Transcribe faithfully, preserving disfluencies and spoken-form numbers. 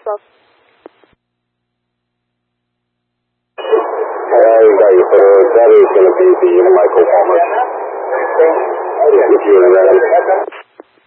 twelve. I got you, sir. That is going to be the Michael Palmer. If you're ready.